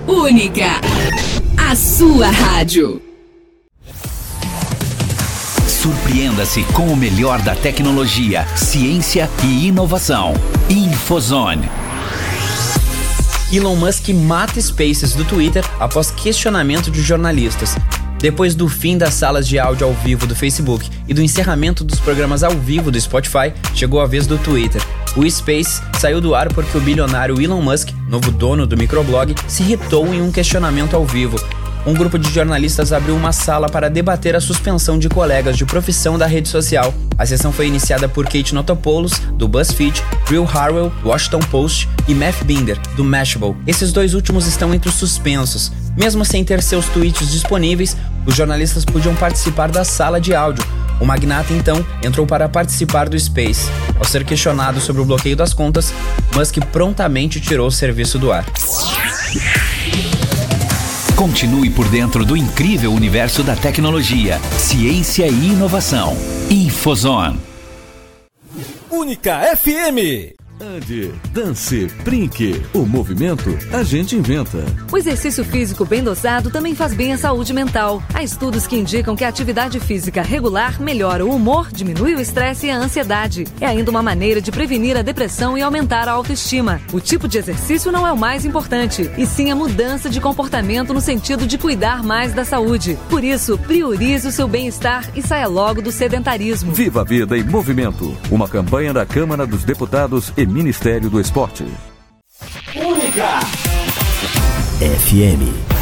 Única, a sua rádio. Surpreenda-se com o melhor da tecnologia, ciência e inovação. Infozone. Elon Musk mata Spaces do Twitter após questionamento de jornalistas. Depois do fim das salas de áudio ao vivo do Facebook e do encerramento dos programas ao vivo do Spotify, chegou a vez do Twitter. O Space saiu do ar porque o bilionário Elon Musk, novo dono do microblog, se irritou em um questionamento ao vivo. Um grupo de jornalistas abriu uma sala para debater a suspensão de colegas de profissão da rede social. A sessão foi iniciada por Kate Notopoulos, do BuzzFeed, Will Harwell, do Washington Post e Matt Binder, do Mashable. Esses dois últimos estão entre os suspensos. Mesmo sem ter seus tweets disponíveis, os jornalistas podiam participar da sala de áudio. O magnata, então, entrou para participar do Space. Ao ser questionado sobre o bloqueio das contas, Musk prontamente tirou o serviço do ar. Continue por dentro do incrível universo da tecnologia, ciência e inovação. Infozone. Única FM. Ande, dance, brinque. O movimento a gente inventa. O exercício físico bem dosado também faz bem à saúde mental. Há estudos que indicam que a atividade física regular melhora o humor, diminui o estresse e a ansiedade. É ainda uma maneira de prevenir a depressão e aumentar a autoestima. O tipo de exercício não é o mais importante, e sim a mudança de comportamento no sentido de cuidar mais da saúde. Por isso, priorize o seu bem-estar e saia logo do sedentarismo. Viva a vida em movimento. Uma campanha da Câmara dos Deputados e Ministério do Esporte. Única FM.